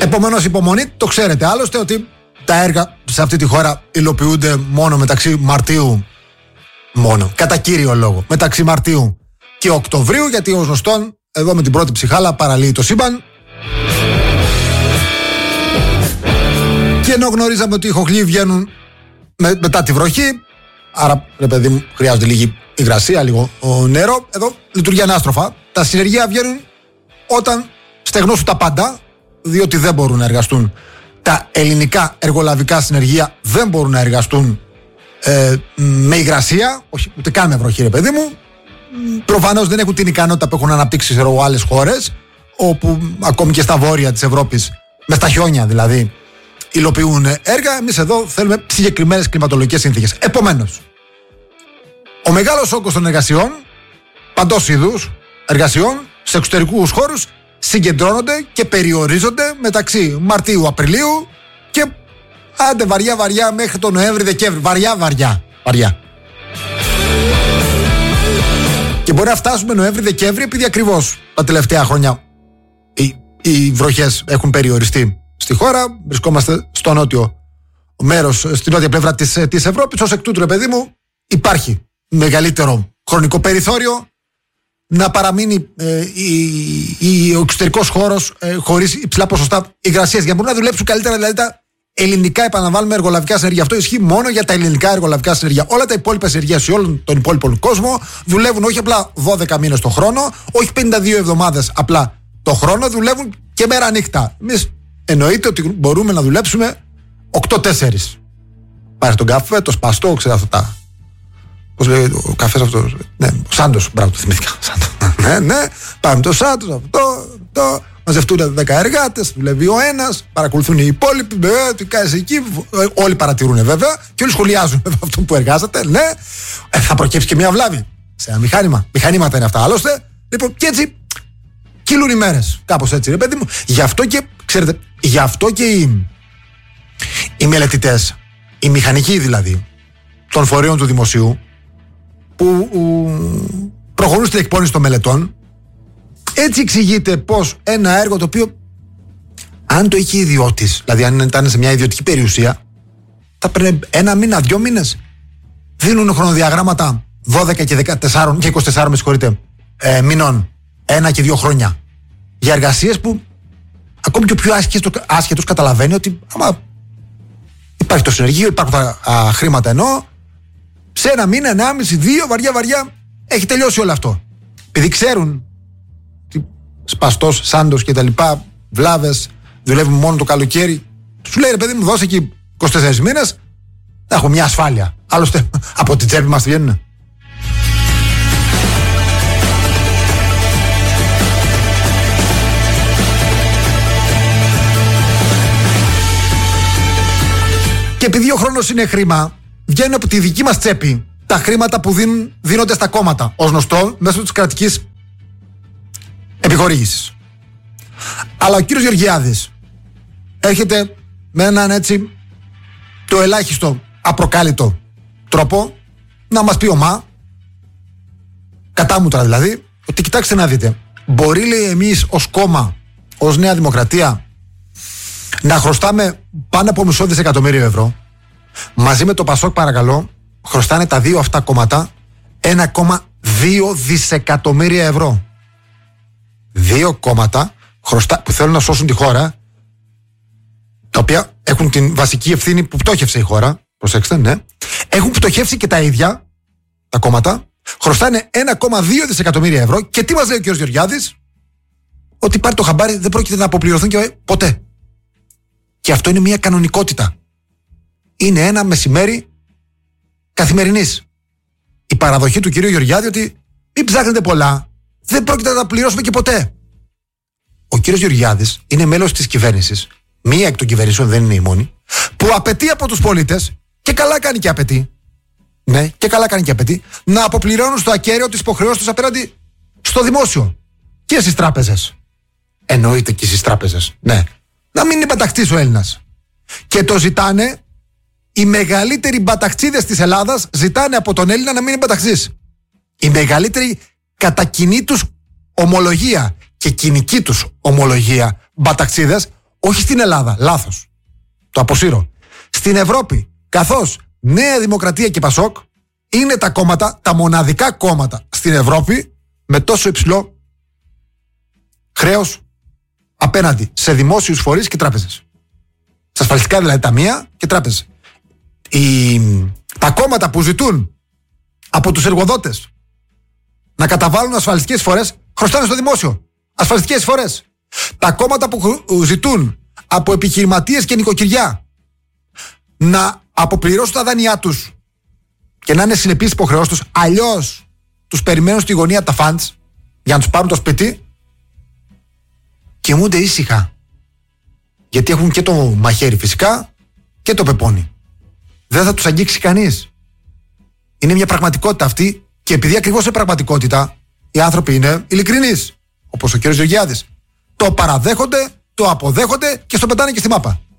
Επομένως, υπομονή, το ξέρετε άλλωστε ότι τα έργα σε αυτή τη χώρα υλοποιούνται μόνο μεταξύ Μαρτίου. Μόνο, κατά κύριο λόγο, μεταξύ Μαρτίου και Οκτωβρίου, γιατί ως γνωστόν, εδώ με την πρώτη ψυχάλα παραλύει το σύμπαν. Και ενώ γνωρίζαμε ότι οι χοχλοί βγαίνουν μετά τη βροχή, άρα, ρε παιδί μου, χρειάζεται λίγη υγρασία, λίγο νερό, εδώ λειτουργεί ανάστροφα. Τα συνεργεία βγαίνουν όταν στεγνώσουν τα πάντα, διότι δεν μπορούν να εργαστούν. Τα ελληνικά εργολαβικά συνεργεία δεν μπορούν να εργαστούν με υγρασία, όχι ούτε καν με βροχή, ρε παιδί μου. Προφανώς δεν έχουν την ικανότητα που έχουν αναπτύξει σε άλλες χώρες, όπου ακόμη και στα βόρεια της Ευρώπης, με στα χιόνια δηλαδή, υλοποιούν έργα. Εμείς εδώ θέλουμε συγκεκριμένες κλιματολογικές συνθήκες. Επομένως, ο μεγάλος όγκος των εργασιών, παντός είδους εργασιών, σε εξωτερικούς χώρους, συγκεντρώνονται και περιορίζονται μεταξύ Μαρτίου-Απριλίου και άντε βαριά μέχρι τον Νοέμβρη-Δεκέμβρη. Βαριά. Και μπορεί να φτάσουμε Νοέμβρη-Δεκέμβρη, επειδή ακριβώς τα τελευταία χρόνια οι βροχές έχουν περιοριστεί στη χώρα. Βρισκόμαστε στο νότιο μέρος, στην νότια πλευρά της Ευρώπης. Ως εκ τούτου, ρε παιδί μου, υπάρχει μεγαλύτερο χρονικό περιθώριο να παραμείνει ο εξωτερικός χώρος χωρίς υψηλά ποσοστά υγρασίας, για να μπορούν να δουλέψουν καλύτερα δηλαδή τα ελληνικά, επαναλαμβάνουμε, εργολαβικά συνεργεία. Αυτό ισχύει μόνο για τα ελληνικά εργολαβικά συνεργεία. Όλα τα υπόλοιπα συνεργεία σε όλον τον υπόλοιπο κόσμο δουλεύουν όχι απλά 12 μήνες το χρόνο, όχι 52 εβδομάδες απλά το χρόνο, δουλεύουν και μέρα νύχτα. Εμείς εννοείται ότι μπορούμε να δουλέψουμε 8-4. Πάρε τον καφέ, το σπαστό, ξέρω αυτά τα. Πώς λέει ο καφές αυτός? Ναι, ο Σάντος, μπράβο, το θυμήθηκα. Ναι, πάμε το Σάντος, αυτό. Μαζευτούν 10 εργάτες, δουλεύει ο ένας, παρακολουθούν οι υπόλοιποι. Τι κάνεις εκεί? Όλοι παρατηρούν βέβαια και όλοι σχολιάζουν αυτό που εργάζεται. Ναι, θα προκύψει και μια βλάβη σε ένα μηχάνημα. Μηχανήματα είναι αυτά άλλωστε. Λοιπόν, και έτσι κυλούν οι μέρες. Κάπως έτσι, ρε παιδί μου. Γι' αυτό και, ξέρετε, γι' αυτό και οι μελετητές, οι μηχανικοί δηλαδή, των φορέων του δημοσίου, που προχωρούν στην εκπόνηση των μελετών, έτσι εξηγείται πως ένα έργο το οποίο, αν το είχε ιδιώτης, δηλαδή αν ήταν σε μια ιδιωτική περιουσία, θα πρέπει 1 μήνα, 2 μήνες. Δίνουν χρονοδιαγράμματα 12 και 14 και 24 με συγχωρείτε, μηνών, 1 και 2 χρόνια, για εργασίες που ακόμη και ο πιο άσχετος καταλαβαίνει ότι άμα υπάρχει το συνεργείο, υπάρχουν τα χρήματα, ενώ σε 1 μήνα, 1,5, 2, βαριά έχει τελειώσει όλο αυτό. Επειδή ξέρουν σπαστός, Σάντος και τα λοιπά, βλάβες, δουλεύουν μόνο το καλοκαίρι, σου λέει, ρε παιδί μου, δώσε εκεί 24 μήνες, θα έχουμε μια ασφάλεια. Άλλωστε από την τσέπη μας βγαίνουν. Και επειδή ο χρόνος είναι χρήμα, βγαίνουν από τη δική μας τσέπη τα χρήματα που δίνονται στα κόμματα, ως γνωστό, μέσω της κρατικής επιχορήγησης. Αλλά ο κύριος Γεωργιάδης έρχεται με έναν έτσι το ελάχιστο απροκάλυτο τρόπο να μας πει κατάμουτρα δηλαδή, ότι κοιτάξτε να δείτε, μπορεί, λέει, εμείς ως κόμμα, ως Νέα Δημοκρατία, να χρωστάμε πάνω από $500 δισεκατομμύρια ευρώ. Μαζί με το Πασόκ, παρακαλώ, χρωστάνε τα δύο αυτά κόμματα 1,2 δισεκατομμύρια ευρώ. Δύο κόμματα που θέλουν να σώσουν τη χώρα, τα οποία έχουν την βασική ευθύνη που πτώχευσε η χώρα. Προσέξτε, ναι. Έχουν πτωχεύσει και τα ίδια τα κόμματα. Χρωστάνε 1,2 δισεκατομμύρια ευρώ. Και τι μας λέει ο κ. Γεωργιάδης? Ότι πάρει το χαμπάρι, δεν πρόκειται να αποπληρωθούν και ποτέ. Και αυτό είναι μια κανονικότητα. Είναι ένα μεσημέρι καθημερινής. Η παραδοχή του κ. Γεωργιάδη ότι μην ψάχνετε πολλά, δεν πρόκειται να τα πληρώσουμε και ποτέ. Ο κ. Γεωργιάδης είναι μέλος της κυβέρνησης, μία εκ των κυβερνήσεων, δεν είναι η μόνη, που απαιτεί από τους πολίτες, και καλά κάνει και απαιτεί, ναι, και καλά κάνει και απαιτεί, να αποπληρώνουν στο ακέραιο τις υποχρεώσεις τους απέναντι στο δημόσιο και στις τράπεζες. Εννοείται και στις τράπεζες, ναι. Να μην είναι μπαταχτής ο Έλληνας. Και το ζητάνε, οι μεγαλύτεροι μπαταχτσίδες της Ελλάδας ζητάνε από τον Έλληνα να μην είναι μπαταχτής. Η μεγαλύτερη κατά κοινή τους ομολογία και κοινική τους ομολογία μπαταχτσίδες, Όχι στην Ελλάδα, λάθος. Το αποσύρω. Στην Ευρώπη, καθώς Νέα Δημοκρατία και Πασόκ είναι τα κόμματα, τα μοναδικά κόμματα στην Ευρώπη με τόσο υψηλό χρέος απέναντι σε δημόσιους φορείς και τράπεζες. Σε ασφαλιστικά δηλαδή ταμεία και τράπεζες. Τα κόμματα που ζητούν από τους εργοδότες να καταβάλουν ασφαλιστικές εισφορές χρωστάνε στο δημόσιο ασφαλιστικές εισφορές. Τα κόμματα που ζητούν από επιχειρηματίες και νοικοκυριά να αποπληρώσουν τα δάνειά τους και να είναι συνεπείς υποχρεώσεις τους, αλλιώς τους περιμένουν στη γωνία τα funds για να τους πάρουν το σπίτι, κοιμούνται ήσυχα. Γιατί έχουν και το μαχαίρι φυσικά και το πεπόνι. Δεν θα τους αγγίξει κανείς. Είναι μια πραγματικότητα αυτή και επειδή ακριβώς είναι πραγματικότητα, οι άνθρωποι είναι ειλικρινείς. Όπως ο κ. Γεωργιάδης. Το παραδέχονται, το αποδέχονται και στο πετάνε και στη μάπα.